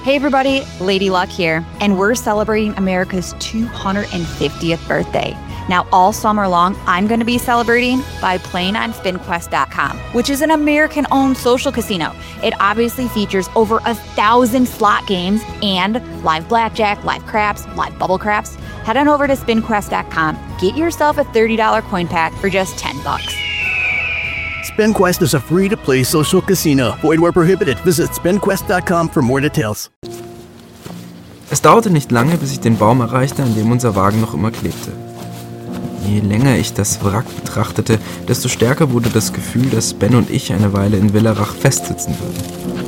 Hey everybody, Lady Luck here, and we're celebrating America's 250th birthday. Now, all summer long, I'm going to be celebrating by playing on SpinQuest.com, which is an American-owned social casino. It obviously features over 1,000 slot games and live blackjack, live craps, live bubble craps. Head on over to SpinQuest.com. Get yourself a $30 coin pack for just $10. SpinQuest is a free-to-play social casino. Void where prohibited. Visit SpinQuest.com for more details. Es dauerte nicht lange, bis ich den Baum erreichte, an dem unser Wagen noch immer klebte. Je länger ich das Wrack betrachtete, desto stärker wurde das Gefühl, dass Ben und ich eine Weile in Villarach festsitzen würden.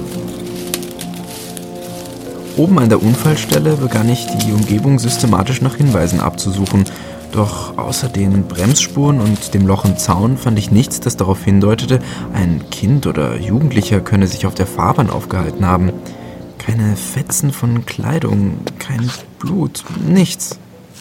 Oben an der Unfallstelle begann ich, die Umgebung systematisch nach Hinweisen abzusuchen. Doch außer den Bremsspuren und dem Loch im Zaun fand ich nichts, das darauf hindeutete, ein Kind oder Jugendlicher könne sich auf der Fahrbahn aufgehalten haben. Keine Fetzen von Kleidung, kein Blut, nichts.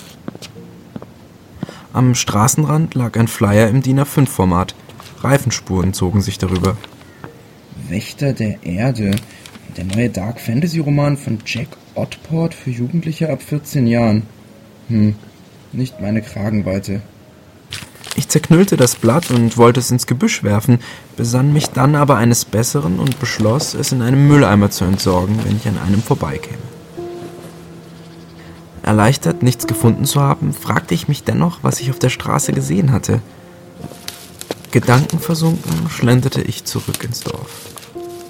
Am Straßenrand lag ein Flyer im DIN A5-Format. Reifenspuren zogen sich darüber. Wächter der Erde. Der neue Dark-Fantasy-Roman von Jack Ottport für Jugendliche ab 14 Jahren. Nicht meine Kragenweite. Ich zerknüllte das Blatt und wollte es ins Gebüsch werfen, besann mich dann aber eines Besseren und beschloss, es in einem Mülleimer zu entsorgen, wenn ich an einem vorbeikäme. Erleichtert, nichts gefunden zu haben, fragte ich mich dennoch, was ich auf der Straße gesehen hatte. Gedankenversunken schlenderte ich zurück ins Dorf.